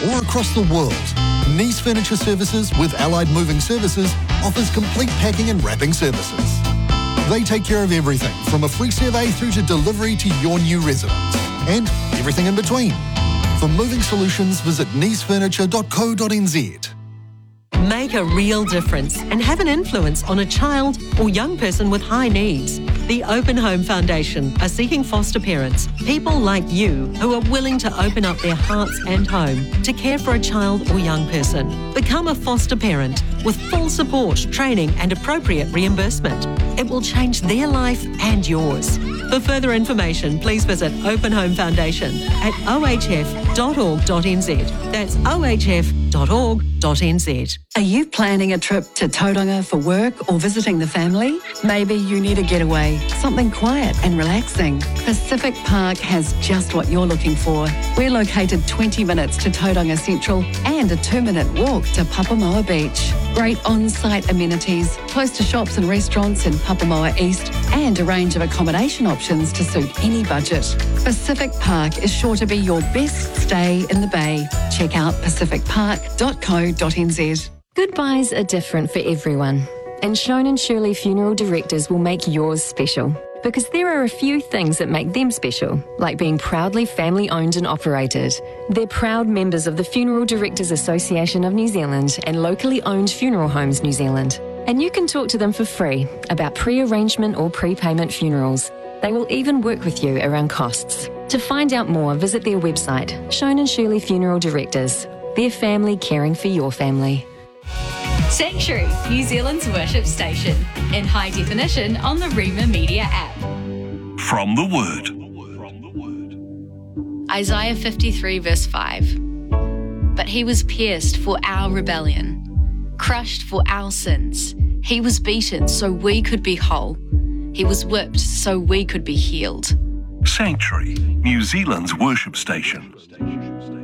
or across the world, Nice Furniture Services with Allied Moving Services offers complete packing and wrapping services. They take care of everything from a free survey through to delivery to your new residence and everything in between. For moving solutions, visit nicefurniture.co.nz. Make a real difference and have an influence on a child or young person with high needs. The Open Home Foundation are seeking foster parents, people like you who are willing to open up their hearts and home to care for a child or young person. Become a foster parent with full support, training and appropriate reimbursement. It will change their life and yours. For further information, please visit Open Home Foundation at ohf.org.nz. That's ohf.org.nz. Are you planning a trip to Tauranga for work or visiting the family? Maybe you need a getaway, something quiet and relaxing. Pacific Park has just what you're looking for. We're located 20 minutes to Tauranga Central and a 2-minute walk to Papamoa Beach. Great on-site amenities, close to shops and restaurants in Papamoa East, and a range of accommodation options to suit any budget. Pacific Park is sure to be your best stay in the Bay. Check out pacificpark.co.nz. Goodbyes are different for everyone, and Shone and Shirley Funeral Directors will make yours special. Because there are a few things that make them special, like being proudly family-owned and operated. They're proud members of the Funeral Directors Association of New Zealand and locally owned Funeral Homes New Zealand. And you can talk to them for free about pre-arrangement or prepayment funerals. They will even work with you around costs. To find out more, visit their website, Shone and Shirley Funeral Directors. Their family caring for your family. Sanctuary, New Zealand's worship station, in high definition on the Rima Media app. From the Word. Isaiah 53 verse 5. But he was pierced for our rebellion, crushed for our sins. He was beaten so we could be whole. He was whipped so we could be healed. Sanctuary, New Zealand's worship station.